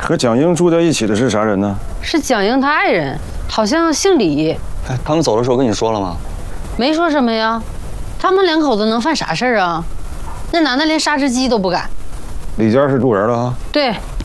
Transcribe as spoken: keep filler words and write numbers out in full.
和蒋英住在一起的是啥人呢？ 是蒋英他爱人，好像姓李。 哎，他们走的时候跟你说了吗？ 没说什么呀。他们两口子能犯啥事儿啊？那男的连杀只鸡都不敢。 李家是住人了啊？ 对，